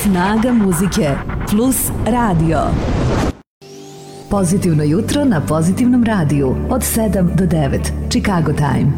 Snaga muzike plus radio. Pozitivno jutro na Pozitivnom radiju od 7 do 9. Chicago Time.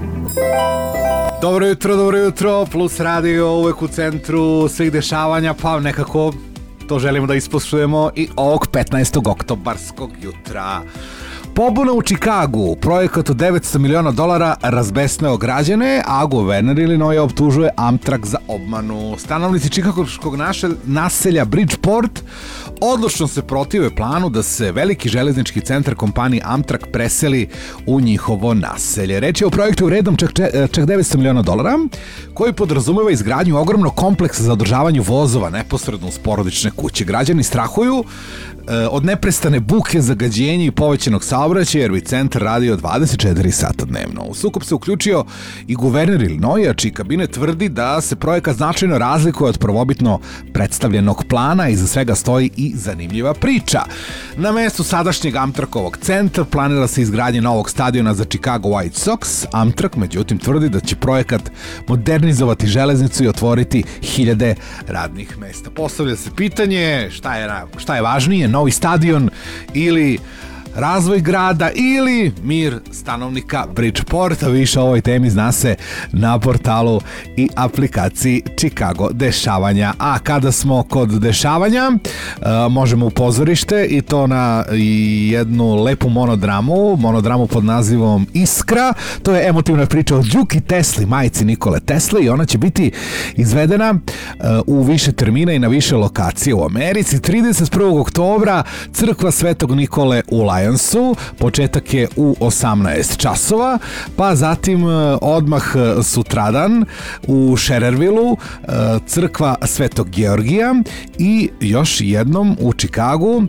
Dobro jutro, plus radio uvek u centru svih dešavanja, pa nekako to želimo da ispoštujemo i ovog 15. oktobarskog jutra. Pobuna u Čikagu, projekat od $900 miliona razbesneo građane, a guverner Illinoisa optužuje Amtrak za obmanu. Stanovnici čikagskog naselja Bridgeport odlučno se protive planu da se veliki železnički centar kompanije Amtrak preseli u njihovo naselje. Reč je o projektu vrednom čak $900 miliona, koji podrazumeva izgradnju ogromnog kompleksa za održavanje vozova neposredno uz porodične kuće. Građani strahuju od neprestane buke, zagađenja i povećanog saobraćaja, jer bi centar radio 24 sata dnevno. U sukob se uključio i guverner Illinoisa, čiji kabinet tvrdi da se projekat značajno razlikuje od prvobitno predstavljenog plana i za svega stoji i zanimljiva priča. Na mestu sadašnjeg Amtrakovog centra planira se izgradnje novog stadiona za Chicago White Sox. Amtrak, međutim, tvrdi da će projekat modernizovati železnicu i otvoriti hiljade radnih mesta. Postavlja se pitanje šta je važnije, novi stadion ili razvoj grada ili mir stanovnika Bridgeporta. Više o ovoj temi zna se na portalu i aplikaciji Chicago dešavanja. A kada smo kod dešavanja, možemo u pozorište i to na jednu lepu monodramu pod nazivom Iskra. To je emotivna priča o Đuki Tesli, majci Nikole Tesle, i ona će biti izvedena u više termina i na više lokacije u Americi. 31. oktobra crkva Svetog Nikole u Lionsu, početak je u 18 časova, pa zatim odmah sutradan u Scherervillu crkva Svetog Georgija i još jednom u Chicagu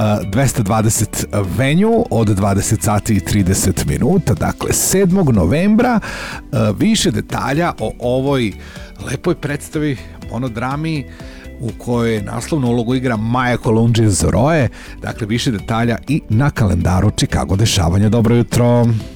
220 venue od 20 sati i 30 minuta, dakle 7. novembra. Više detalja o ovoj lepoj predstavi, monodrami u kojoj naslovnu ulogu igra Maja Kolundžija Zoroje. Dakle, više detalja i na kalendaru Chicago dešavanja. Dobro jutro!